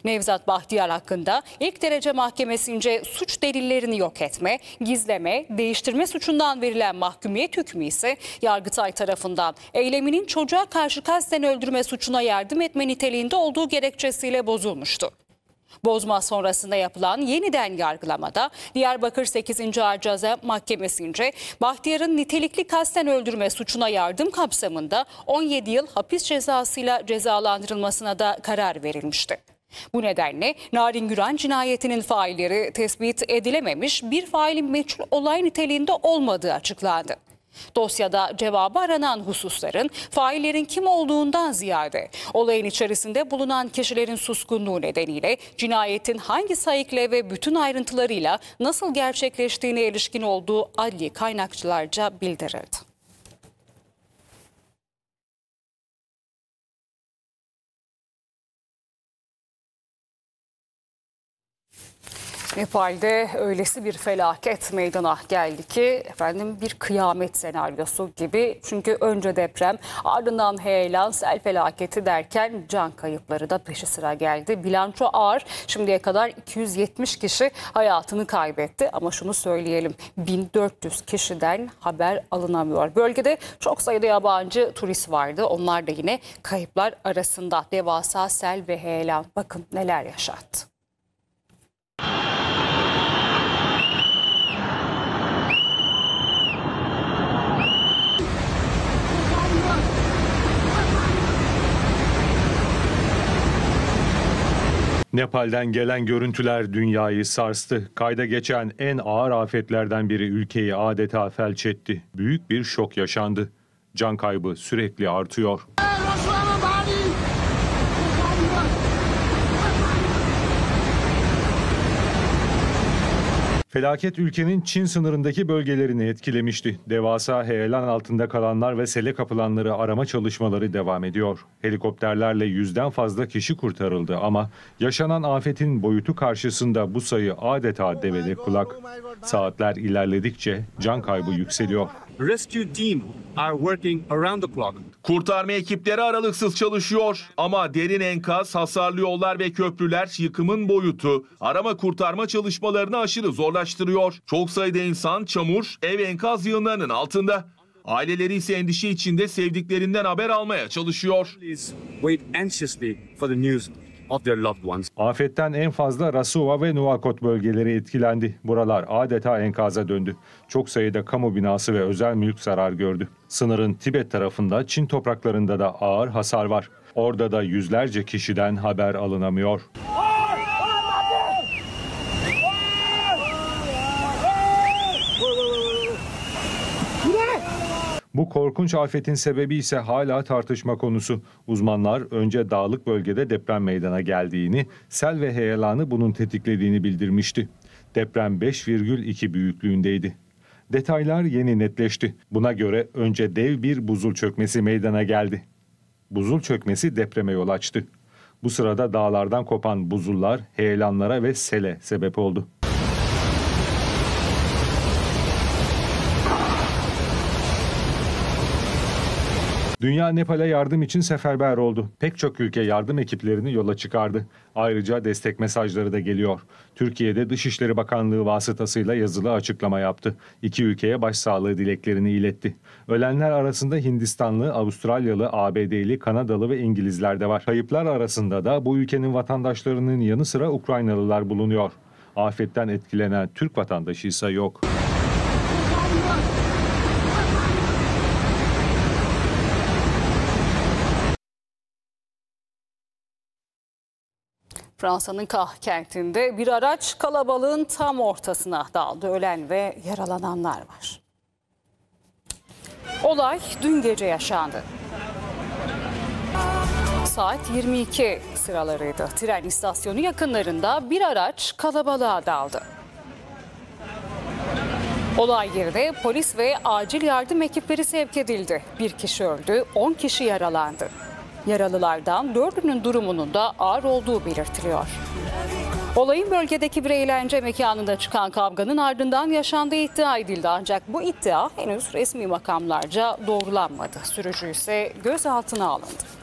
Nevzat Bahtiyar hakkında ilk derece mahkemesince suç delillerini yok etme, gizleme, değiştirme suçundan verilen mahkumiyet hükmü ise Yargıtay tarafından eyleminin çocuğa karşı kasten öldürme suçuna yardım etme niteliğinde olduğu gerekçesiyle bozulmuştu. Bozma sonrasında yapılan yeniden yargılamada Diyarbakır 8. Ağır Ceza Mahkemesi'nce Bahtiyar'ın nitelikli kasten öldürme suçuna yardım kapsamında 17 yıl hapis cezasıyla cezalandırılmasına da karar verilmişti. Bu nedenle Narin Güran cinayetinin failleri tespit edilememiş, bir failin meçhul olay niteliğinde olmadığı açıklandı. Dosyada cevabı aranan hususların faillerin kim olduğundan ziyade olayın içerisinde bulunan kişilerin suskunluğu nedeniyle cinayetin hangi sayıkla ve bütün ayrıntılarıyla nasıl gerçekleştiğine ilişkin olduğu adli kaynakçılarca bildirildi. Nepal'de öylesi bir felaket meydana geldi ki bir kıyamet senaryosu gibi. Çünkü önce deprem, ardından heyelan, sel felaketi derken can kayıpları da peşi sıra geldi. Bilanço ağır. Şimdiye kadar 270 kişi hayatını kaybetti. Ama şunu söyleyelim, 1400 kişiden haber alınamıyor. Bölgede çok sayıda yabancı turist vardı. Onlar da yine kayıplar arasında. Devasa sel ve heyelan bakın neler yaşattı. Nepal'den gelen görüntüler dünyayı sarstı. Kayda geçen en ağır afetlerden biri ülkeyi adeta felç etti. Büyük bir şok yaşandı. Can kaybı sürekli artıyor. Felaket ülkenin Çin sınırındaki bölgelerini etkilemişti. Devasa heyelan altında kalanlar ve sele kapılanları arama çalışmaları devam ediyor. Helikopterlerle 100'den fazla kişi kurtarıldı ama yaşanan afetin boyutu karşısında bu sayı adeta devede kulak. Saatler ilerledikçe can kaybı yükseliyor. Rescue team are working around the clock. Kurtarma ekipleri aralıksız çalışıyor ama derin enkaz, hasarlı yollar ve köprüler yıkımın boyutu arama kurtarma çalışmalarını aşırı zorlaştırıyor. Çok sayıda insan çamur, ev enkaz yığınlarının altında. Aileleri ise endişe içinde sevdiklerinden haber almaya çalışıyor. Please wait anxiously for the news of their loved ones. Afetten en fazla Rasuva ve Nuwakot bölgeleri etkilendi. Buralar adeta enkaza döndü. Çok sayıda kamu binası ve özel mülk zarar gördü. Sınırın Tibet tarafında Çin topraklarında da ağır hasar var. Orada da yüzlerce kişiden haber alınamıyor. Bu korkunç afetin sebebi ise hala tartışma konusu. Uzmanlar önce dağlık bölgede deprem meydana geldiğini, sel ve heyelanı bunun tetiklediğini bildirmişti. Deprem 5,2 büyüklüğündeydi. Detaylar yeni netleşti. Buna göre önce dev bir buzul çökmesi meydana geldi. Buzul çökmesi depreme yol açtı. Bu sırada dağlardan kopan buzullar heyelanlara ve sele sebep oldu. Dünya Nepal'e yardım için seferber oldu. Pek çok ülke yardım ekiplerini yola çıkardı. Ayrıca destek mesajları da geliyor. Türkiye'de Dışişleri Bakanlığı vasıtasıyla yazılı açıklama yaptı. İki ülkeye başsağlığı dileklerini iletti. Ölenler arasında Hindistanlı, Avustralyalı, ABD'li, Kanadalı ve İngilizler de var. Kayıplar arasında da bu ülkenin vatandaşlarının yanı sıra Ukraynalılar bulunuyor. Afetten etkilenen Türk vatandaşı ise yok. Fransa'nın Caen kentinde bir araç kalabalığın tam ortasına daldı. Ölen ve yaralananlar var. Olay dün gece yaşandı. Saat 22 sıralarıydı. Tren istasyonu yakınlarında bir araç kalabalığa daldı. Olay yerine polis ve acil yardım ekipleri sevk edildi. Bir kişi öldü, 10 kişi yaralandı. Yaralılardan 4'ünün durumunun da ağır olduğu belirtiliyor. Olayın bölgedeki bir eğlence mekanında çıkan kavganın ardından yaşandığı iddia edildi. Ancak bu iddia henüz resmi makamlarca doğrulanmadı. Sürücü ise gözaltına alındı.